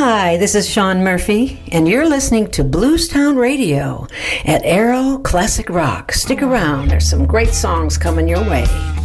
Hi, this is Sean Murphy, and you're listening to Bluestown Radio at Arrow Classic Rock. Stick around, there's some great songs coming your way.